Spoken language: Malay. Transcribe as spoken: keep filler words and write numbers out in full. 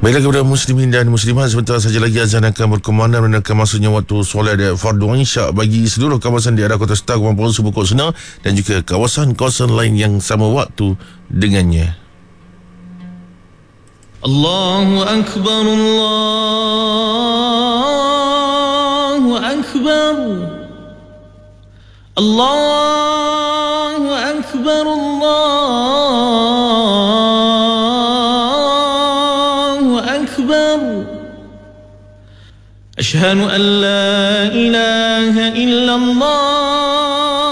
Baiklah kepada muslimin dan muslimat, sebentar saja lagi azan akan berkumandang dan akan masuknya waktu solat fardu isyak bagi seluruh kawasan di daerah Kota Star, Kuala Subuh, Kota Senang dan juga kawasan-kawasan lain yang sama waktu dengannya. Allahu Akbar, Allahu Akbar, Allahu Akbar, Allahu Akbar. Ashhadu an la ilaha illallah.